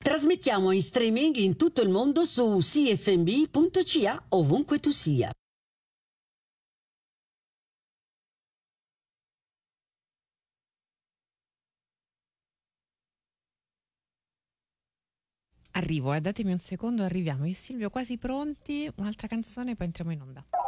Trasmettiamo in streaming in tutto il mondo su cfmb.ca ovunque tu sia. Arrivo, datemi un secondo, arriviamo. Io e Silvio quasi pronti. Un'altra canzone, poi entriamo in onda.